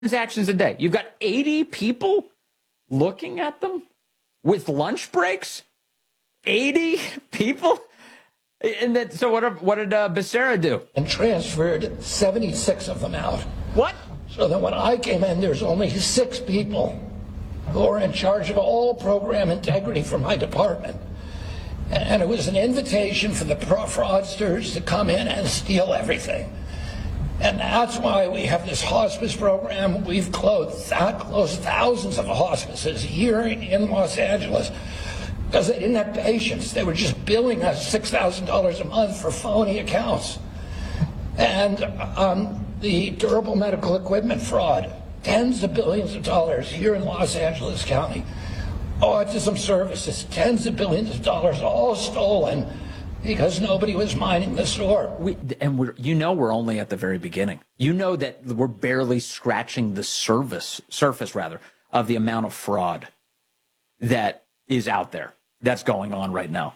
transactions a day. You've got 80 people looking at them with lunch breaks. 80 people? And then, so what did Becerra do? And transferred 76 of them out. What? So that when I came in, there's only 6 people who are in charge of all program integrity for my department. And it was an invitation for the fraudsters to come in and steal everything. And that's why we have this hospice program. We've closed thousands of hospices here in Los Angeles because they didn't have patients. They were just billing us $6,000 a month for phony accounts. And the durable medical equipment fraud, tens of billions of dollars here in Los Angeles County. Autism services, tens of billions of dollars, all stolen because nobody was minding the store. We're only at the very beginning. You know that we're barely scratching the surface of the amount of fraud that is out there, that's going on right now.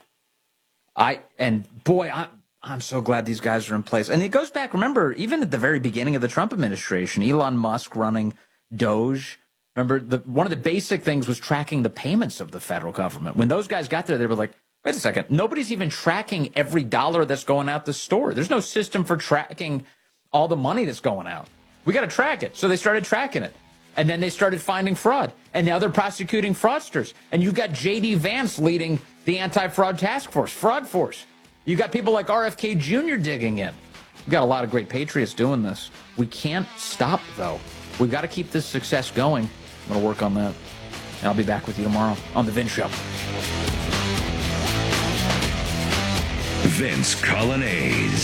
I'm so glad these guys are in place. And it goes back, remember, even at the very beginning of the Trump administration, Elon Musk running Doge. Remember, one of the basic things was tracking the payments of the federal government. When those guys got there, they were like, wait a second, nobody's even tracking every dollar that's going out the store. There's no system for tracking all the money that's going out. We got to track it. So they started tracking it. And then they started finding fraud. And now they're prosecuting fraudsters. And you've got J.D. Vance leading the anti-fraud task force, fraud force. You got people like RFK Jr. digging in. We've got a lot of great patriots doing this. We can't stop, though. We've got to keep this success going. I'm going to work on that. And I'll be back with you tomorrow on The Vince Show. Vince Coglianese.